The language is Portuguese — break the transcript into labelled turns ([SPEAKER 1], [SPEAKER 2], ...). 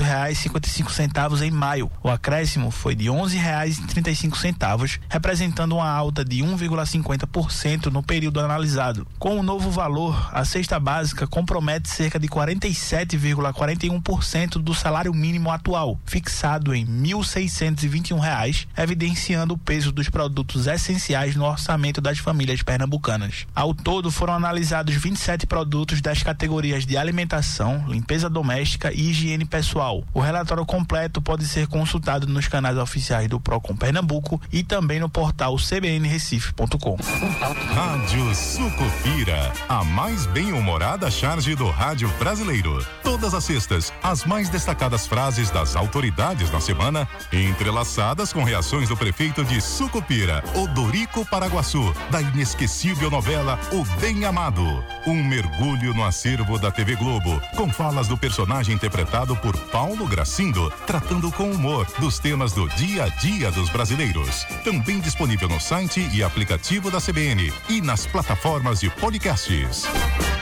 [SPEAKER 1] 8,55 em maio. O acréscimo foi de R$ 11,35, representando uma alta de 1,50% no período analisado. Com o novo valor, a cesta básica compromete cerca de 47,41% do salário mínimo atual, fixado em R$ 1.621, evidenciando o peso dos produtos essenciais no orçamento das famílias pernambucanas. Ao todo, foram analisados 27 produtos das categorias de alimentação, limpeza doméstica e higiene pessoal. O relatório completo pode ser consultado nos canais oficiais do Procon Pernambuco e também no portal cbnrecife.com.
[SPEAKER 2] Rádio Sucupira, a mais bem-humorada charge do rádio brasileiro. Todas as sextas, as mais destacadas frases das autoridades na semana, entrelaçadas com reações do prefeito de Sucupira, Odorico Paraguaçu, da inesquecível novela O Bem Amado. Um mergulho no acervo da TV Globo, com falas do personagem interpretado por Paulo Gracindo, tratando com humor dos temas do dia a dia dos brasileiros. Também disponível no site e aplicativo da CBN e nas plataformas de podcasts.